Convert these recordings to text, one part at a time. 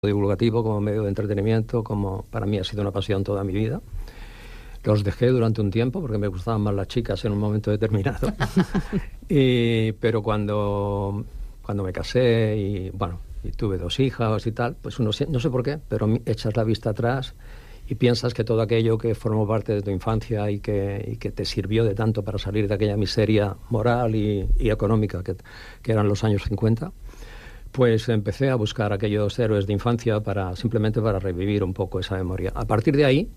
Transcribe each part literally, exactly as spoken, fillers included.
divulgativo, como medio de entretenimiento, como para mí ha sido una pasión toda mi vida. Los dejé durante un tiempo porque me gustaban más las chicas en un momento determinado. y, pero cuando, cuando me casé y, bueno, y tuve dos hijas y tal, pues uno, no sé por qué, pero echas la vista atrás y piensas que todo aquello que formó parte de tu infancia y que, y que te sirvió de tanto para salir de aquella miseria moral y, y económica que, que eran los años cincuenta, pues empecé a buscar aquellos héroes de infancia para simplemente para revivir un poco esa memoria. A partir de ahí,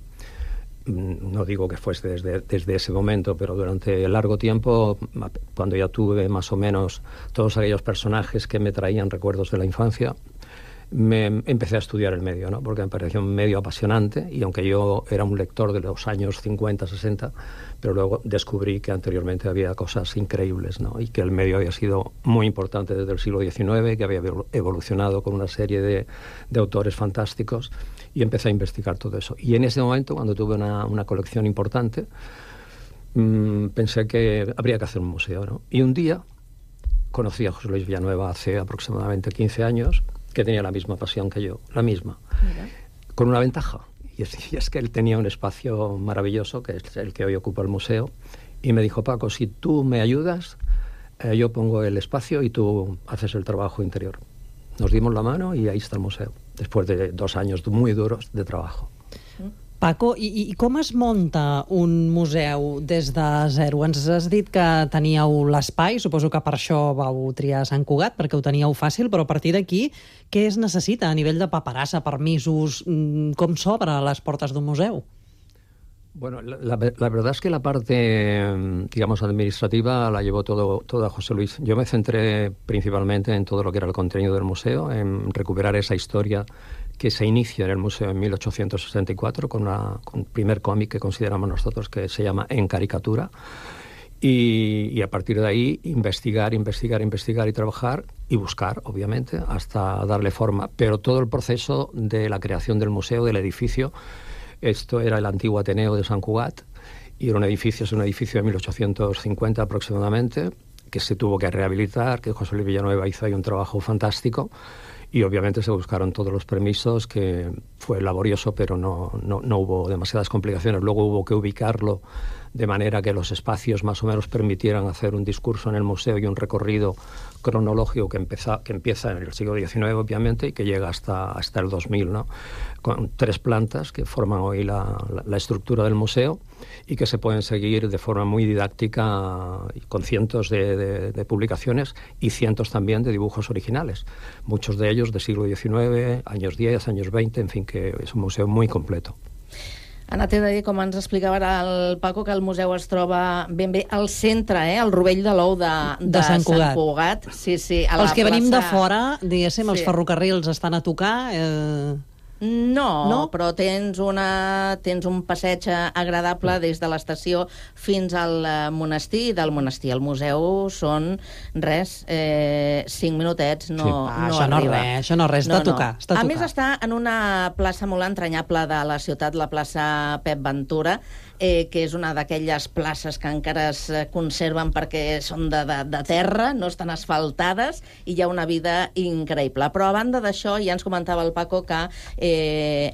no digo que fuese desde, desde ese momento, pero durante largo tiempo, cuando ya tuve más o menos todos aquellos personajes que me traían recuerdos de la infancia, me empecé a estudiar el medio, ¿no? Porque me pareció un medio apasionante, y aunque yo era un lector de los años cincuenta, sesenta, pero luego descubrí que anteriormente había cosas increíbles, ¿no? Y que el medio había sido muy importante desde el siglo diecinueve, que había evolucionado con una serie de, de autores fantásticos, y empecé a investigar todo eso. Y en ese momento, cuando tuve una, una colección importante, mmm, pensé que habría que hacer un museo, ¿no? Y un día conocí a José Luis Villanueva hace aproximadamente quince años, que tenía la misma pasión que yo, la misma, Mira. Con una ventaja, y es, y es que él tenía un espacio maravilloso, que es el que hoy ocupa el museo, y me dijo: Paco, si tú me ayudas, eh, yo pongo el espacio y tú haces el trabajo interior. Nos dimos la mano y ahí está el museu, después de dos años muy duros de trabajo. Paco, i, i com es munta un museu des de zero? Ens has dit que teníeu l'espai, suposo que per això vau triar Sant Cugat, perquè ho teníeu fàcil, però a partir d'aquí, què es necessita a nivell de paperassa, permisos? Com s'obre les portes d'un museu? Bueno, la, la, la verdad es que la parte, digamos, administrativa la llevó todo, toda José Luis. Yo me centré principalmente en todo lo que era el contenido del museo, en recuperar esa historia que se inicia en el museo en mil ochocientos sesenta y cuatro con, una, con el primer cómic que consideramos nosotros, que se llama En Caricatura, y, y a partir de ahí investigar, investigar, investigar y trabajar y buscar, obviamente, hasta darle forma. Pero todo el proceso de la creación del museo, del edificio, esto era el antiguo Ateneo de Sant Cugat, y era un edificio, es un edificio de mil ochocientos cincuenta aproximadamente, que se tuvo que rehabilitar, que José Luis Villanueva hizo ahí un trabajo fantástico, y obviamente se buscaron todos los permisos, que fue laborioso, pero no, no, no hubo demasiadas complicaciones. Luego hubo que ubicarlo de manera que los espacios más o menos permitieran hacer un discurso en el museo y un recorrido cronológico que empieza, que empieza en el siglo diecinueve, obviamente, y que llega hasta, hasta el dos mil, ¿no? Con tres plantas que forman hoy la, la, la estructura del museo, y que se pueden seguir de forma muy didáctica, con cientos de, de, de publicaciones y cientos también de dibujos originales, muchos de ellos de siglo diecinueve, años diez, años veinte, en fin, que es un museo muy completo. Anna, t'he de dir, com ens explicava ara el Paco, que el museu es troba ben bé al centre, eh, al rovell de l'ou de, de, de Sant Cugat. Sant Cugat. Sí, sí, a els la que venim plaça... de fora, diguéssim, sí. Els ferrocarrils estan a tocar... Eh... No, no, però tens, una, tens un passeig agradable des de l'estació fins al monestir, i del monestir al museu són res, eh, cinc minutets, no, sí. ah, no això arriba. No res, això no res, està no, a tocar. Està a, a tocar. més, està en una plaça molt entranyable de la ciutat, la plaça Pep Ventura, eh, que és una d'aquelles places que encara es conserven perquè són de, de, de terra, no estan asfaltades, i hi ha una vida increïble. Però a banda d'això, ja ens comentava el Paco que eh,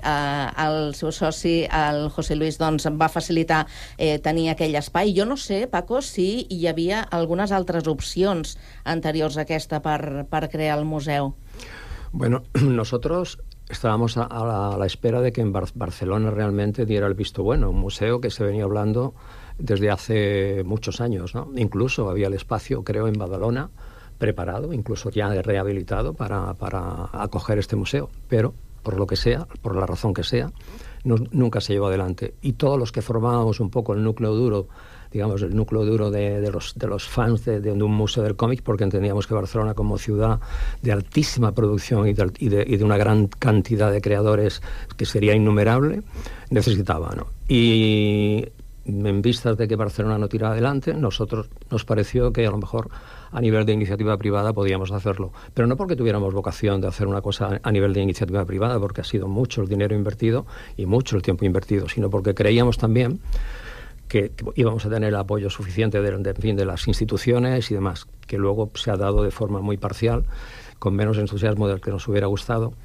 el seu soci, el José Luis, doncs, va facilitar eh, tenir aquell espai. Jo no sé, Paco, si hi havia algunes altres opcions anteriors a aquesta per, per crear el museu. Bueno, nosotros estábamos a, a, la, a la espera de que en Bar Barcelona realmente diera el visto bueno, un museo que se venía hablando desde hace muchos años, ¿no? Incluso había el espacio, creo, en Badalona, preparado, incluso ya rehabilitado para, para acoger este museo, pero por lo que sea, por la razón que sea, no, nunca se llevó adelante. Y todos los que formábamos un poco el núcleo duro, digamos, el núcleo duro de, de, los, de los fans de, de un museo del cómic, porque entendíamos que Barcelona, como ciudad de altísima producción y de, y de, y de una gran cantidad de creadores que sería innumerable, necesitaba, ¿no? Y en vistas de que Barcelona no tiraba adelante, nosotros nos pareció que a lo mejor a nivel de iniciativa privada podíamos hacerlo, pero no porque tuviéramos vocación de hacer una cosa a nivel de iniciativa privada, porque ha sido mucho el dinero invertido y mucho el tiempo invertido, sino porque creíamos también que, que íbamos a tener el apoyo suficiente de, de, en fin, de las instituciones y demás, que luego se ha dado de forma muy parcial, con menos entusiasmo del que nos hubiera gustado,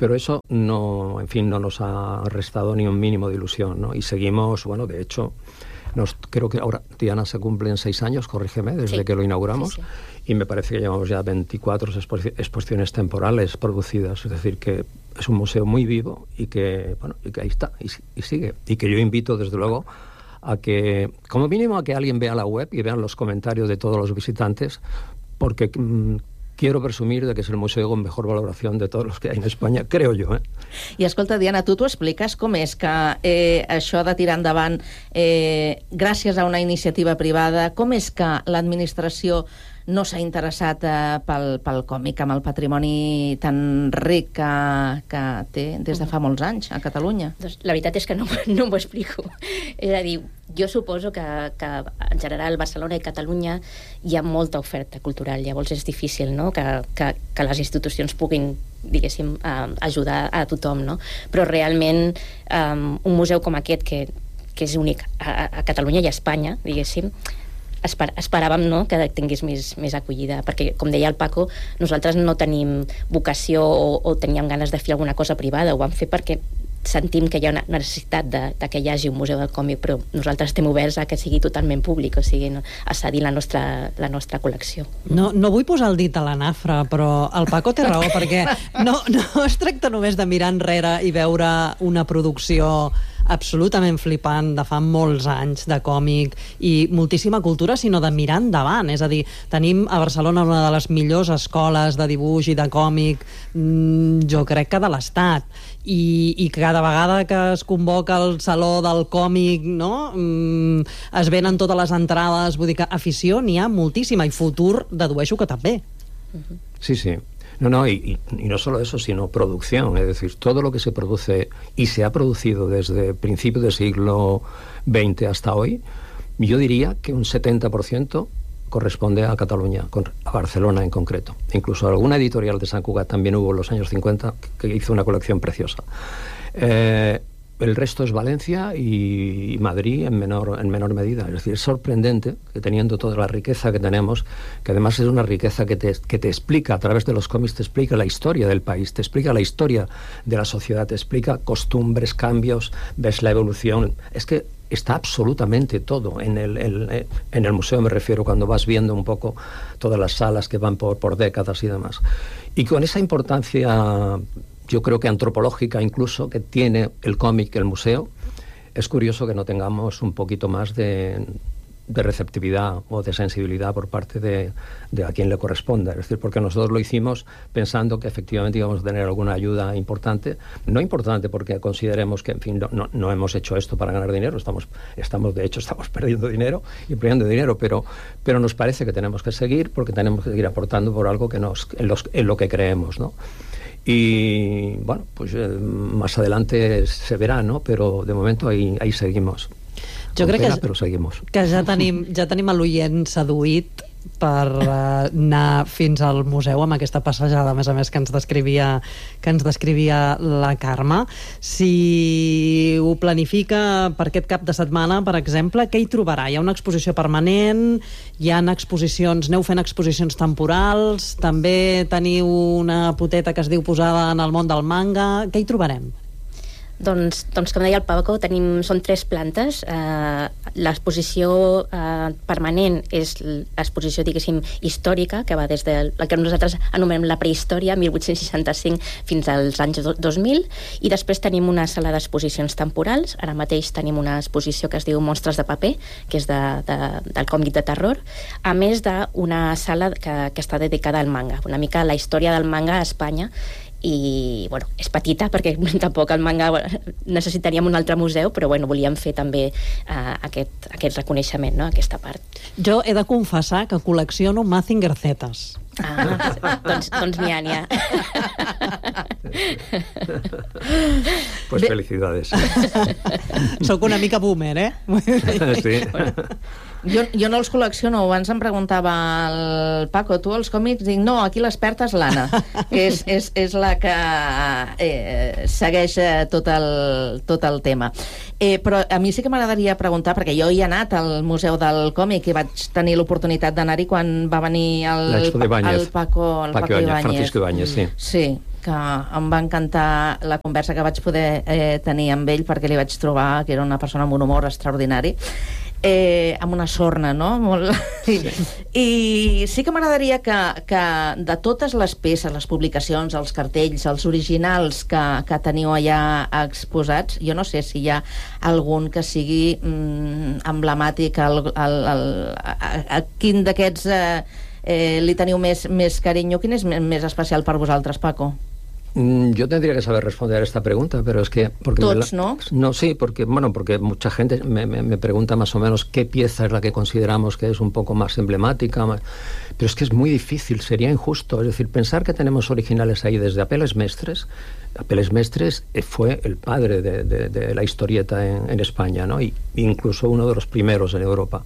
Pero eso no, en fin, no nos ha restado ni un mínimo de ilusión, ¿no? Y seguimos, bueno, de hecho, nos, creo que ahora, Diana, se cumplen seis años, corrígeme, desde sí. que lo inauguramos, sí, sí. y me parece que llevamos ya veinticuatro expo- exposiciones temporales producidas, es decir, que es un museo muy vivo y que, bueno, y que ahí está, y, y sigue. Y que yo invito, desde luego, a que, como mínimo, a que alguien vea la web y vean los comentarios de todos los visitantes, porque mmm, quiero presumir de que és el museu con mejor valoración de todos los que hay en España, creo yo. Eh? I escolta, Diana, tu t'ho expliques com és que eh, això de tirar endavant eh, gràcies a una iniciativa privada, com és que l'administració no s'ha interessat eh, pel, pel còmic, amb el patrimoni tan ric que, que té des de fa molts anys a Catalunya? Doncs la veritat és que no, no m'ho explico. És a dir, jo suposo que, que en general Barcelona i Catalunya hi ha molta oferta cultural, llavors és difícil, no?, que, que, que les institucions puguin, diguéssim, eh, ajudar a tothom, no? Però realment eh, un museu com aquest, que, que és únic a, a Catalunya i a Espanya, diguéssim, Esper, esperàvem, no?, que tingués més, més acollida, perquè, com deia el Paco, nosaltres no tenim vocació o, o teníem ganes de fer alguna cosa privada, ho vam fer perquè sentim que hi ha una necessitat de, de que hi hagi un museu del còmic, però nosaltres estem oberts a que sigui totalment públic, o sigui, no, a cedir la nostra, la nostra col·lecció. No, no vull posar el dit a la nafra, però el Paco té raó, perquè no, no es tracta només de mirar enrere i veure una producció absolutament flipant de fa molts anys de còmic i moltíssima cultura, sinó de mirar endavant. És a dir, tenim a Barcelona una de les millors escoles de dibuix i de còmic, mmm, jo crec que de l'Estat, i, i cada vegada que es convoca el Saló del Còmic, no?, mm, es venen totes les entrades, vull dir que afició n'hi ha moltíssima, i futur dedueixo que també. Sí, sí. No, no, y, y no solo eso, sino producción, es decir, todo lo que se produce y se ha producido desde principios del siglo veinte hasta hoy, yo diría que un setenta por ciento corresponde a Cataluña, a Barcelona en concreto. Incluso alguna editorial de Sant Cugat también hubo en los años cincuenta que hizo una colección preciosa. Eh, el resto es Valencia y Madrid en menor, en menor medida. Es decir, es sorprendente que teniendo toda la riqueza que tenemos, que además es una riqueza que te, que te explica, a través de los cómics, te explica la historia del país, te explica la historia de la sociedad, te explica costumbres, cambios, ves la evolución. Es que está absolutamente todo en el, el, en el museo, me refiero, cuando vas viendo un poco todas las salas que van por, por décadas y demás. Y con esa importancia, yo creo que antropológica incluso, que tiene el cómic, el museo, es curioso que no tengamos un poquito más de, de receptividad o de sensibilidad por parte de, de a quien le corresponda. Es decir, porque nosotros lo hicimos pensando que efectivamente íbamos a tener alguna ayuda importante. No importante porque consideremos que, en fin, no, no, no hemos hecho esto para ganar dinero, estamos, estamos de hecho, estamos perdiendo dinero y perdiendo dinero, pero, pero nos parece que tenemos que seguir porque tenemos que seguir aportando por algo que nos, en, los, en lo que creemos, ¿no? Y bueno, pues eh, más adelante se verá, ¿no? Pero de momento ahí, ahí seguimos. Jo crec pena, que, però seguimos. que ja tenim, ja tenim l'oient seduït per uh, anar fins al museu amb aquesta passejada, a més a més, que ens descrivia, que ens descrivia la Carme. Si ho planifica per aquest cap de setmana, per exemple, què hi trobarà? Hi ha una exposició permanent, hi ha exposicions, aneu fent exposicions temporals, també teniu una poteta que es diu Posada en el món del manga, què hi trobarem? Doncs, doncs com deia el Paco, tenim, són tres plantes. Eh, l'exposició eh, permanent és l'exposició, diguéssim, històrica, que va des del que nosaltres anomenem la prehistòria, mil vuit-cents seixanta-cinc fins als anys dos mil, i després tenim una sala d'exposicions temporals. Ara mateix tenim una exposició que es diu Monstres de paper, que és de, de, del còmic de terror, a més d'una sala que, que està dedicada al manga, una mica la història del manga a Espanya. I, bueno, és petita perquè tampoc el manga necessitaríem un altre museu, però bueno, volíem fer també uh, aquest, aquest reconeixement, no?, aquesta part. Jo he de confessar que col·lecciono Mazinger Zetas. Ah, doncs, doncs n'hi ha, n'hi ha. Pues Bé. Felicidades. Soc una mica boomer, eh? Sí. Jo, jo no els col·lecciono, abans em preguntava el Paco, tu els còmics? Dic, no, aquí l'experta és l'Anna, és, és, és la que eh, segueix tot el, tot el tema. Eh, però a mi sí que m'agradaria preguntar, perquè jo hi he anat al Museu del Còmic i vaig tenir l'oportunitat d'anar-hi quan va venir el, Ibáñez. el Paco, el Paco Paco Ibáñez, Ibáñez. Francisco Ibáñez, sí. Sí, que em va encantar la conversa que vaig poder eh, tenir amb ell, perquè li vaig trobar que era una persona amb un humor extraordinari, eh, amb una sorna, no? Molt... Sí. I sí que m'agradaria que, que de totes les peces, les publicacions, els cartells, els originals que, que teniu allà exposats, jo no sé si hi ha algun que sigui mm, emblemàtic, el, el, el, a, a quin d'aquests eh, eh, li teniu més, més carinyo, quin és més especial per vosaltres, Paco? Yo tendría que saber responder a esta pregunta, pero es que... Porque Todos, la, ¿no? No, sí, porque, bueno, porque mucha gente me, me, me pregunta más o menos qué pieza es la que consideramos que es un poco más emblemática, más, pero es que es muy difícil, sería injusto. Es decir, pensar que tenemos originales ahí desde Apeles Mestres. Apeles Mestres fue el padre de, de, de la historieta en, en España, ¿no? Y incluso uno de los primeros en Europa.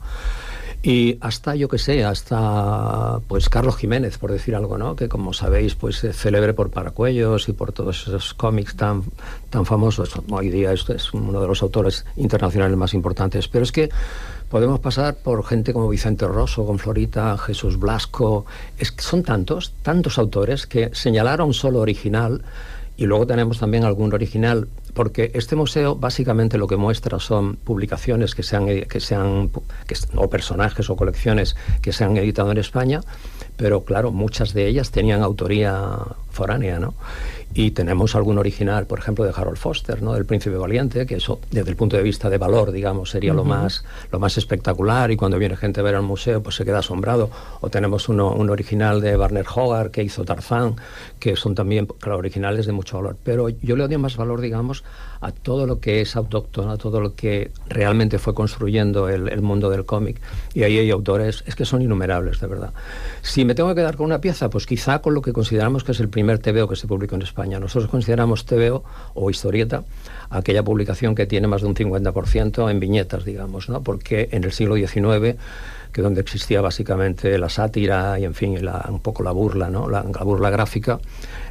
Y hasta, yo que sé, hasta pues Carlos Jiménez, por decir algo, ¿no? Que como sabéis, pues es célebre por Paracuellos y por todos esos cómics tan, tan famosos. Hoy día es, es uno de los autores internacionales más importantes. Pero es que podemos pasar por gente como Vicente Rosso, con Florita, Jesús Blasco. Es que son tantos, tantos autores que señalar a un solo original. Y luego tenemos también algún original, porque este museo básicamente lo que muestra son publicaciones que se han, que se han que, o personajes o colecciones que se han editado en España, pero claro, muchas de ellas tenían autoría foránea, ¿no? Y tenemos algún original, por ejemplo, de Harold Foster, ¿no? Del Príncipe Valiente, que eso, desde el punto de vista de valor, digamos, sería uh-huh. lo más lo más espectacular, y cuando viene gente a ver al museo, pues se queda asombrado. O tenemos uno, un original de Werner Hogarth, que hizo Tarzán, que son también, claro, originales de mucho valor. Pero yo le doy más valor, digamos, a todo lo que es autóctono, a todo lo que realmente fue construyendo el, el mundo del cómic. Y ahí hay autores, es que son innumerables, de verdad. Si me tengo que quedar con una pieza, pues quizá con lo que consideramos que es el primer T V O que se publicó en España. Nosotros consideramos T V O o historieta aquella publicación que tiene más de un cincuenta por ciento en viñetas, digamos, ¿no? Porque en el siglo diecinueve, que donde existía básicamente la sátira y, en fin, la, un poco la burla, ¿no? La, la burla gráfica,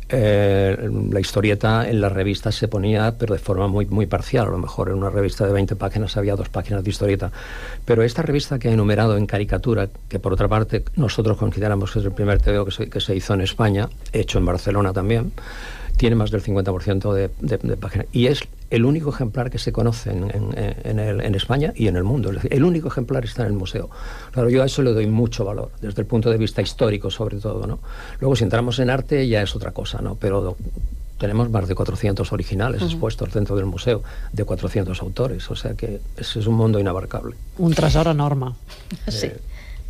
eh, la historieta en las revistas se ponía, pero de forma muy, muy parcial. A lo mejor en una revista de veinte páginas había dos páginas de historieta. Pero esta revista que he enumerado en caricatura, que por otra parte nosotros consideramos que es el primer T V O que se, que se hizo en España, hecho en Barcelona también, tiene más del cincuenta por ciento de, de, de páginas. Y es el único ejemplar que se conoce en, en, en, el, en España y en el mundo. Es decir, el único ejemplar está en el museo. Claro, yo a eso le doy mucho valor, desde el punto de vista histórico, sobre todo, ¿no? Luego, si entramos en arte, ya es otra cosa, ¿no? Pero tenemos más de cuatrocientos originales uh-huh. expuestos dentro del museo, de cuatrocientos autores. O sea que ese es un mundo inabarcable. Un tresor enorme. Sí. Eh,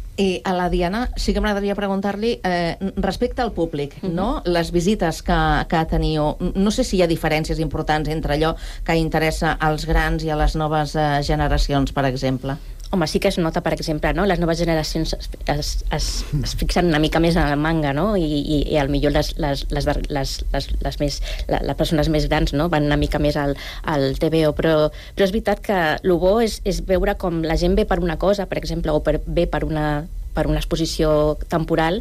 I a la Diana sí que m'agradaria preguntar-li eh, respecte al públic, uh-huh. no? Les visites que, que teniu, no sé si hi ha diferències importants entre allò que interessa als grans i a les noves eh, generacions, per exemple. Home, sí que es nota, per exemple, no? Les noves generacions es, es, es, es fixen una mica més en el manga, no? I, i, i al millor les, les, les, les, les, les, més, la, les persones més grans, no? Van una mica més al, al T V O, però, però és veritat que el bo és, és veure com la gent ve per una cosa, per exemple, o per, ve per una, per una exposició temporal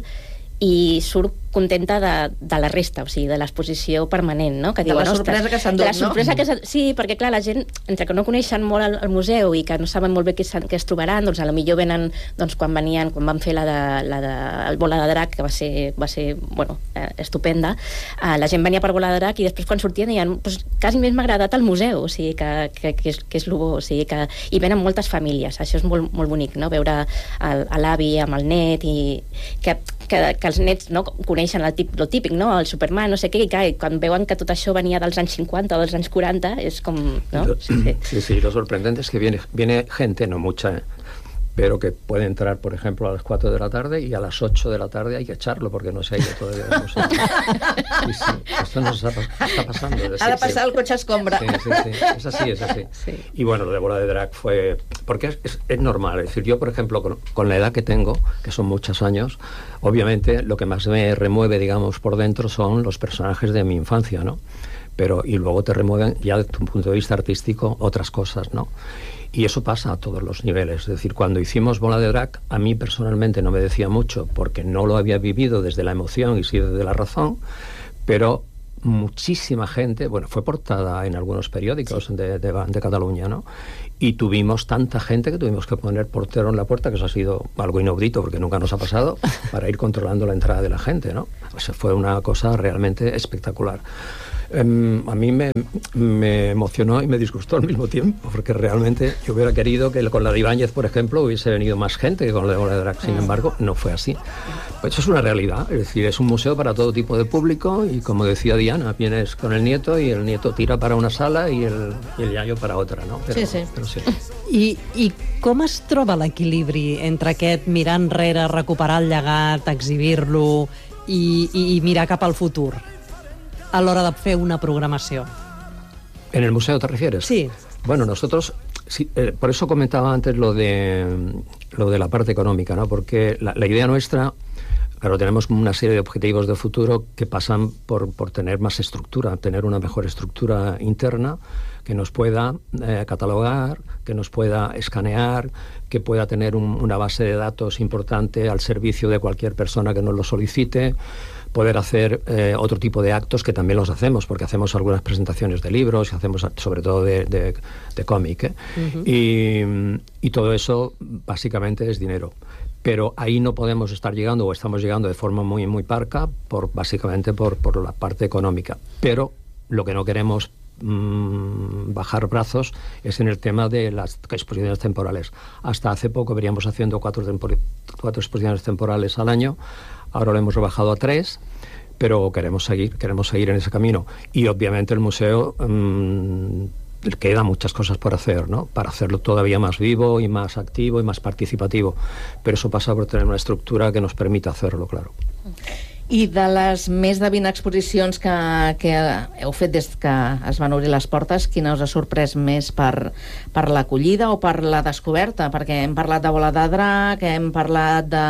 i surt contenta de, de la resta, o sigui, de l'exposició permanent, no? Que de diuen, la sorpresa que s'han dut, no? De la sorpresa no? que s'han... Sí, perquè clar, la gent, entre que no coneixen molt el, el museu i que no saben molt bé què, què es trobaran, doncs a lo millor venen, doncs quan venien, quan van fer la de, la de el Bola de Drac, que va ser, va ser bueno, eh, estupenda, eh, la gent venia per Bola de Drac i després quan sortien deien, pues, quasi més m'ha agradat el museu, o sigui, que, que, que, és, que és lo bo, o sigui, que hi venen moltes famílies, això és molt, molt bonic, no? Veure l'avi amb el net i que, que, que els nets, no, coneixen el, tip, el típic, no? El Superman, no sé què, i clar, quan veuen que tot això venia dels anys cincuenta o dels anys quaranta, és com... ¿no? Sí, sí. sí, sí, lo sorprendente es que viene, viene gente, no mucha, pero que puede entrar, por ejemplo, a las cuatro de la tarde y a las ocho de la tarde hay que echarlo porque no se ha ido todavía del museo. Sí, sí, esto nos está, está pasando. Es ha de pasar sí, el coche escombra. Sí, sí, sí, es así, es así. Sí. Y bueno, lo de Bola de Drac fue... Porque es, es, es normal, es decir, yo, por ejemplo, con, con la edad que tengo, que son muchos años, obviamente lo que más me remueve, digamos, por dentro son los personajes de mi infancia, ¿no? Pero, y luego te remueven, ya desde un punto de vista artístico, otras cosas, ¿no? Y eso pasa a todos los niveles. Es decir, cuando hicimos Bola de Drac, a mí personalmente no me decía mucho, porque no lo había vivido desde la emoción y sí desde la razón, pero muchísima gente, bueno, fue portada en algunos periódicos sí. de, de, de Cataluña, ¿no? Y tuvimos tanta gente que tuvimos que poner portero en la puerta, que eso ha sido algo inaudito porque nunca nos ha pasado, para ir controlando la entrada de la gente, ¿no? Pues fue una cosa realmente espectacular. Um, a mí me, me emocionó y me disgustó al mismo tiempo, porque realmente yo hubiera querido que con la de Ibáñez, por ejemplo, hubiese venido más gente que con la de Bola de Drac. Sin embargo, no fue así. Pues eso es una realidad, es decir, es un museo para todo tipo de público y, como decía Diana, vienes con el nieto y el nieto tira para una sala i el, i el iaio per a otra, no? Però, sí, sí. Però sí. I, I com es troba l'equilibri entre aquest mirar enrere, recuperar el llegat, exhibir-lo i, i, i mirar cap al futur a l'hora de fer una programació? ¿En el museo te refieres? Sí. Bueno, nosotros, sí, eh, por eso comentaba antes lo de, lo de la parte económica, ¿no? Porque la, la idea nuestra, claro, tenemos una serie de objetivos de futuro que pasan por, por tener más estructura, tener una mejor estructura interna que nos pueda eh, catalogar, que nos pueda escanear, que pueda tener un, una base de datos importante al servicio de cualquier persona que nos lo solicite, poder hacer eh, otro tipo de actos que también los hacemos, porque hacemos algunas presentaciones de libros y hacemos sobre todo de, de, de cómic, ¿eh? Uh-huh. y, y todo eso básicamente es dinero. Pero ahí no podemos estar llegando, o estamos llegando de forma muy, muy parca, por, básicamente por, por la parte económica. Pero lo que no queremos mmm, bajar brazos es en el tema de las exposiciones temporales. Hasta hace poco veníamos haciendo cuatro, tempor- cuatro exposiciones temporales al año. Ahora lo hemos rebajado a tres, pero queremos seguir, queremos seguir en ese camino. Y obviamente el museo mmm, queda muchas cosas por hacer, ¿no? Para hacerlo todavía más vivo y más activo y más participativo. Pero eso pasa por tener una estructura que nos permita hacerlo, claro. I de les més de vint exposicions que, que heu fet des que es van obrir les portes, quina us ha sorprès més per, per l'acollida o per la descoberta? Perquè hem parlat de Bola de Drac, hem parlat de,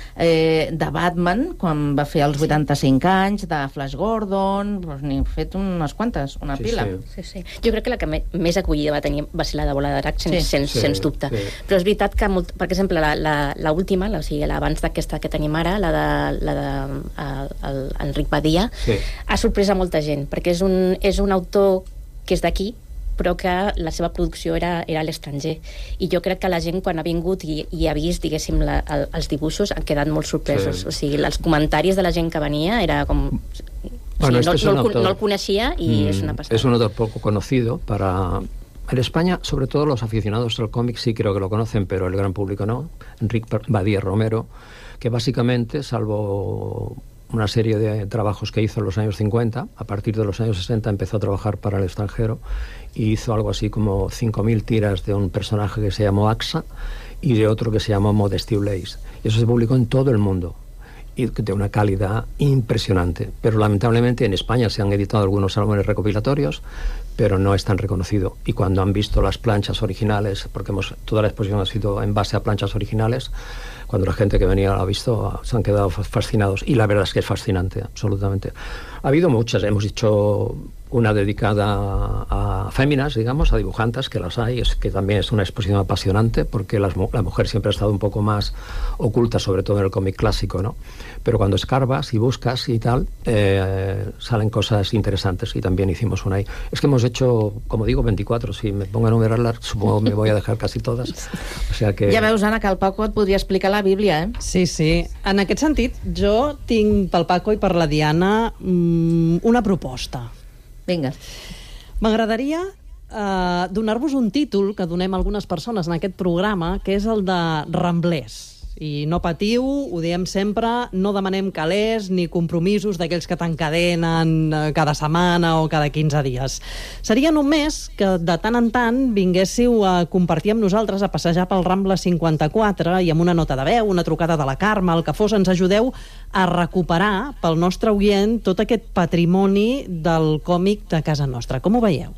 eh, de Batman, quan va fer els vuitanta-cinc anys, de Flash Gordon, doncs n'hem fet unes quantes, una sí, pila. Sí. Sí, sí. Jo crec que la que me, més acollida va tenir va ser la de Bola de Drac, sens, Sí. sens, Sí, sens dubte. sí. Però és veritat que, molt, per exemple, la, la, la última, la, o sigui, l'abans d'aquesta que tenim ara, la de, la de el, el Enric Badia, Sí. ha sorprès a molta gent, perquè és un, és un autor que és d'aquí, però que la seva producció era, era a l'estranger. I jo crec que la gent, quan ha vingut i, i ha vist, diguéssim, la, el, els dibuixos, han quedat molt sorpresos. Sí. O sigui, els comentaris de la gent que venia era com... Bueno, o sigui, este no, no, el, autor, no el coneixia i mm, és una passada. Es un autor poco conocido para... En España, sobre todo los aficionados al cómic sí creo que lo conocen, pero el gran público no. Enric Badía Romero, que básicamente, salvo una serie de trabajos que hizo en los años cincuenta, a partir de los años sesenta empezó a trabajar para el extranjero y hizo algo así como cinco mil tiras de un personaje que se llamó Axa y de otro que se llamó Modesty Blaze. Y eso se publicó en todo el mundo y de una calidad impresionante. Pero lamentablemente en España se han editado algunos álbumes recopilatorios, pero no es tan reconocido. Y cuando han visto las planchas originales, porque hemos, toda la exposición ha sido en base a planchas originales, cuando la gente que venía lo ha visto, se han quedado fascinados. Y la verdad es que es fascinante, absolutamente. Ha habido muchas, hemos hecho una dedicada a féminas, digamos, a dibujantes, que las hay, es que también es una exposición apasionante, porque las, la mujer siempre ha estado un poco más oculta, sobre todo en el cómic clásico, ¿no? Pero cuando escarbas y buscas y tal, eh, salen cosas interesantes, y también hicimos una ahí. Es que hemos hecho, como digo, veinticuatro, si me pongo a enumerarlas, supongo que me voy a dejar casi todas. O sea que... Ja veus, Anna, que el Paco et podria explicar la Bíblia, eh? Sí, sí. En aquest sentit, jo tinc pel Paco i per la Diana mmm, una proposta. Vinga. M'agradaria eh, donar-vos un títol que donem a algunes persones en aquest programa, que és el de Ramblers. I no patiu, ho diem sempre, no demanem calés ni compromisos d'aquells que t'encadenen cada setmana o cada quinze dies. Seria només que de tant en tant vinguéssiu a compartir amb nosaltres, a passejar pel Rambla cinquanta-quatre i amb una nota de veu, una trucada de la Carme, el que fos, ens ajudeu a recuperar pel nostre oient tot aquest patrimoni del còmic de casa nostra. Com ho veieu?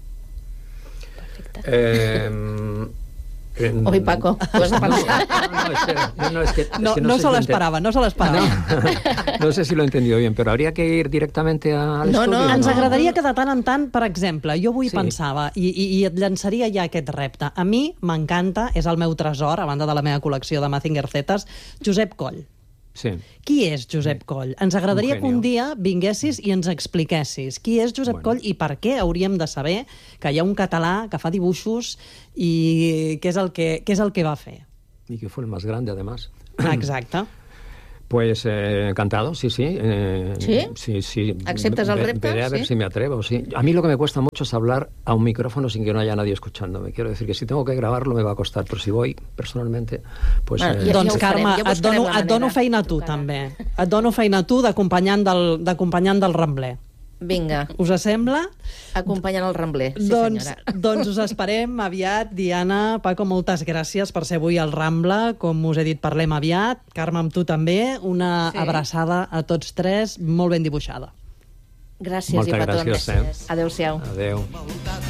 Perfecte. Eh... En... Oi, Paco, ho has de pensar. No, no, espera. No, no, es que, es No, que no, no sé se si lo ente- esperava, no se l'esperava. No, no sé si lo he entendido bien, pero habría que ir directamente al No, estudio. no, Ens no. agradaria que de tant en tant, per exemple, jo avui Sí. pensava, i, i, i et llançaria ja aquest repte. A mi m'encanta, és el meu tresor, a banda de la meva col·lecció de Mazinger Zetas, Josep Coll. Sí. Qui és Josep Coll? Ens agradaria Un que un genio. dia vinguessis i ens expliquessis qui és Josep Bueno. Coll i per què hauríem de saber que hi ha un català que fa dibuixos i què és el que, què és el que va fer. Y que fue el más grande, además. Exacte. Pues eh, encantado, sí, sí. Eh, ¿Sí? Sí, sí. ¿Aceptas el Ve- repto? Veré a ver Sí. si me atrevo, sí. A mí lo que me cuesta mucho es hablar a un micrófono sin que no haya nadie escuchándome. Quiero decir que si tengo que grabarlo me va a costar, pero si voy personalmente, pues... Bueno, eh, ja- Doncs, ho farem, Carme, ja et, buscarem dono, la et dono manera. feina a tu, Tocarà. també. Et dono feina a tu d'acompanyant del, d'acompanyant del Rambler. Vinga, Us sembla? acompanyant el Rambler. Sí, doncs, senyora. doncs us esperem aviat. Diana, Paco, moltes gràcies per ser avui al Rambla. Com us he dit, parlem aviat. Carme, amb tu també. Una Sí. abraçada a tots tres, molt ben dibuixada. Gràcies Moltes i petons. gràcies, eh? Adéu-siau. Adeu.